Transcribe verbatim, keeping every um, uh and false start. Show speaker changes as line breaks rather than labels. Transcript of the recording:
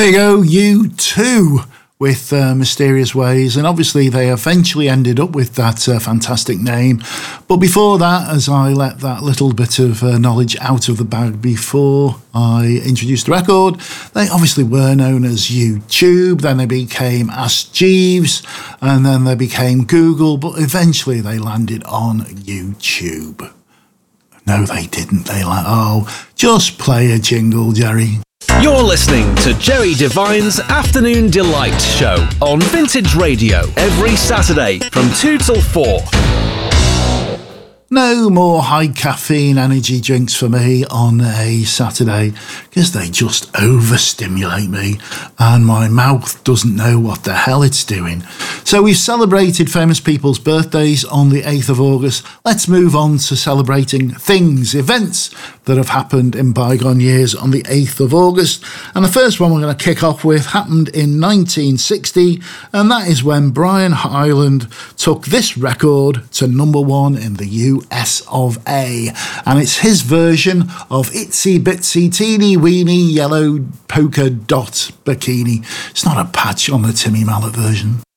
There you go, U two with uh, Mysterious Ways, and obviously they eventually ended up with that uh, fantastic name. But before that, as I let that little bit of uh, knowledge out of the bag before I introduced the record, they obviously were known as YouTube, then they became Ask Jeeves, and then they became Google, but eventually they landed on YouTube. No, they didn't. They like, oh, just play a jingle, Jerry.
You're listening to Jerry Devine's Afternoon Delight Show on Vintage Radio every Saturday from two till four.
No more high caffeine energy drinks for me on a Saturday because they just overstimulate me and my mouth doesn't know what the hell it's doing. So we've celebrated famous people's birthdays on the eighth of August. Let's move on to celebrating things, events that have happened in bygone years on the eighth of August. And the first one we're going to kick off with happened in nineteen sixty, and that is when Brian Hyland took this record to number one in the U S of A. And it's his version of Itsy Bitsy Teeny Weeny Yellow Polka Dot Bikini. It's not a patch on the Timmy Mallet version.